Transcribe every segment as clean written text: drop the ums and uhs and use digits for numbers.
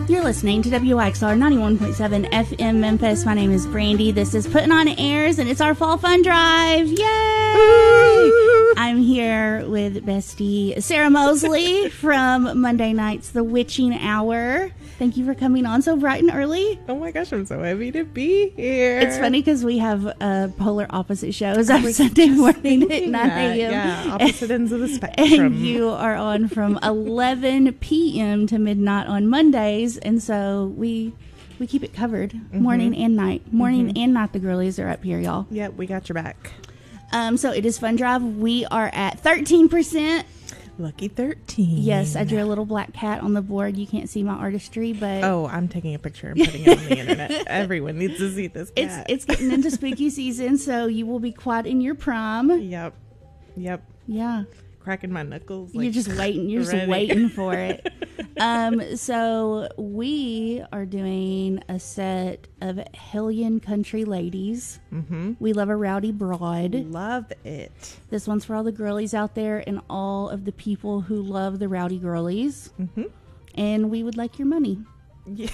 You're listening to WXR 91.7 FM Memphis. My name is Brandy. This is Putting On Airs, and it's our Fall Fun Drive. Yay! I'm here with bestie Sarah Mosley from Monday Night's The Witching Hour. Thank you for coming on so bright and early. Oh my gosh, I'm so happy to be here. It's funny because we have polar opposite shows on Sunday morning at 9 a.m. Yeah, opposite ends of the spectrum. And you are on from 11 p.m. to midnight on Mondays, and so we keep it covered morning and night. Morning and night, the girlies are up here, y'all. Yep, we got your back. So it is Fun Drive. We are at 13%. Lucky 13. Yes, I drew a little black cat on the board. You can't see my artistry, but... Oh, I'm taking a picture and putting it on the internet. Everyone needs to see this cat. It's getting into spooky season, so you will be quite in your prime. Yep. Yeah. Cracking my knuckles. You're just waiting. You're just waiting for it. So we are doing a set of Hellion Country Ladies. Mm-hmm. We love a rowdy broad. Love it. This one's for all the girlies out there and all of the people who love the rowdy girlies. Mm-hmm. And we would like your money. Yeah.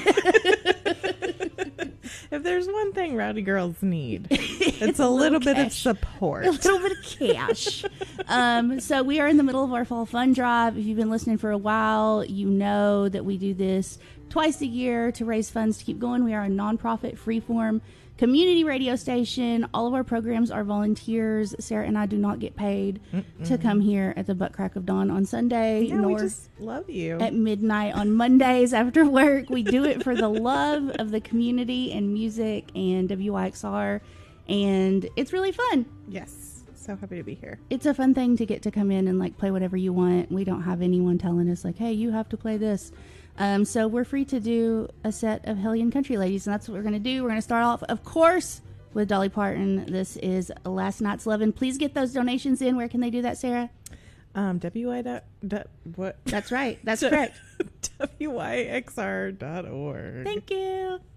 If there's one thing rowdy girls need, it's a little bit of support. A little bit of cash. So we are in the middle of our Fall Fun Drive. If you've been listening for a while, you know that we do this twice a year to raise funds to keep going. We are a nonprofit, freeform community radio station. All of our programs are volunteers. Sarah and I do not get paid to come here at the butt crack of dawn on Sunday. Yeah, nor we just love you. At midnight on Mondays after work. We do it for the love of the community and music and WIXR, and it's really fun. Yes, so happy to be here. It's a fun thing to get to come in and like play whatever you want. We don't have anyone telling us like, hey, you have to play this. So we're free to do a set of Hellion Country Ladies, and that's what we're going to do. We're going to start off, of course, with Dolly Parton. This is Last Night's Lovin'. Please get those donations in. Where can they do that, Sarah? What? That's right. That's correct. WYXR.org. Thank you.